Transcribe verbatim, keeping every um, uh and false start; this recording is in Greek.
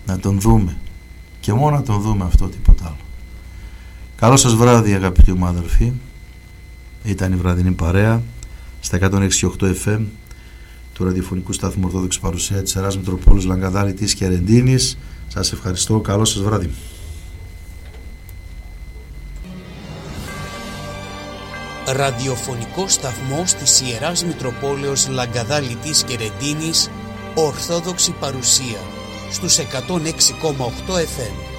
Να τον δούμε. Και μόνο να τον δούμε, αυτό, τίποτα άλλο. Καλό σας βράδυ, αγαπητοί μου αδελφοί. Ήταν η βραδινή παρέα στα εκατόν έξι κόμμα οκτώ εφ εμ του ραδιοφωνικού σταθμού Ορθόδοξη Παρουσία της Ιεράς Μητροπόλεως Λαγκαδάλητης και Ερεντίνης. Σας ευχαριστώ. Καλό σας βράδυ. Ραδιοφωνικό σταθμός της Ιεράς Μητροπόλεως Λαγκαδάλητης και Ερεντίνης, Ορθόδοξη Παρουσία στους εκατόν έξι κόμμα οκτώ εφ εμ.